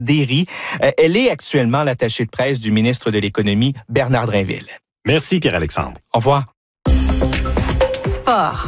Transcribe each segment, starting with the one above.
Derry. Elle est actuellement l'attachée de presse du ministre de l'Économie, Bernard Drinville. Merci Pierre-Alexandre. Au revoir. Sport.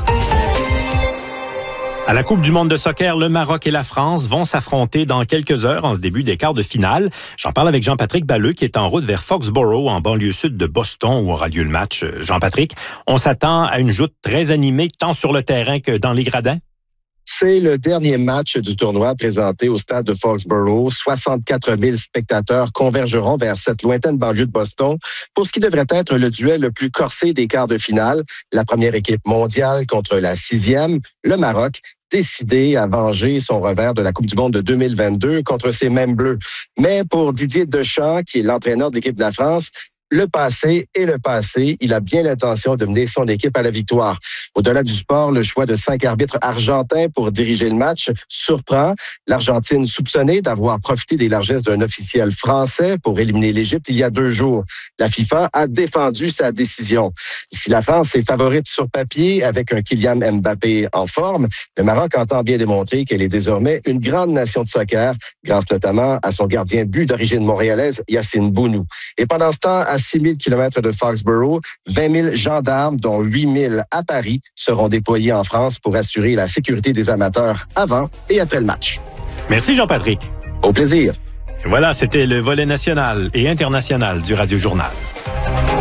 À la Coupe du monde de soccer, le Maroc et la France vont s'affronter dans quelques heures en ce début des quarts de finale. J'en parle avec Jean-Patrick Balleux qui est en route vers Foxborough, en banlieue sud de Boston, où aura lieu le match. Jean-Patrick, on s'attend à une joute très animée, tant sur le terrain que dans les gradins? C'est le dernier match du tournoi présenté au stade de Foxborough. 64 000 spectateurs convergeront vers cette lointaine banlieue de Boston pour ce qui devrait être le duel le plus corsé des quarts de finale. La première équipe mondiale contre la 6e, le Maroc, décidé à venger son revers de la Coupe du monde de 2022 contre ces mêmes Bleus. Mais pour Didier Deschamps, qui est l'entraîneur de l'équipe de la France, le passé est le passé. Il a bien l'intention de mener son équipe à la victoire. Au-delà du sport, le choix de 5 arbitres argentins pour diriger le match surprend. L'Argentine soupçonnée d'avoir profité des largesses d'un officiel français pour éliminer l'Égypte il y a 2 jours. La FIFA a défendu sa décision. Si la France est favorite sur papier avec un Kylian Mbappé en forme, le Maroc entend bien démontrer qu'elle est désormais une grande nation de soccer, grâce notamment à son gardien de but d'origine montréalaise, Yacine Bounou. Et pendant ce temps, à 6 000 km de Foxborough, 20 000 gendarmes, dont 8 000 à Paris, seront déployés en France pour assurer la sécurité des amateurs avant et après le match. Merci Jean-Patrick. Au plaisir. Voilà, c'était le volet national et international du Radio Journal.